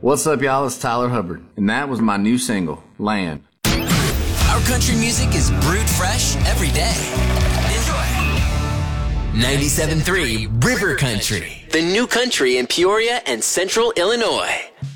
What's up, y'all? It's Tyler Hubbard, and that was my new single, Land. Our country music is brewed fresh every day. Enjoy. 97.3 River Country, the new country in Peoria and Central Illinois.